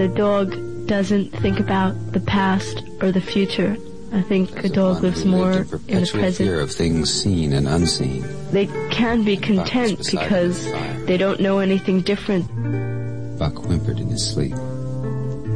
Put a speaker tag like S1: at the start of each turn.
S1: the dog doesn't think about the past or the future. I think a dog lives more in the present.
S2: Fear of things seen and unseen.
S1: They can be content because they don't know anything different.
S2: Buck whimpered in his sleep.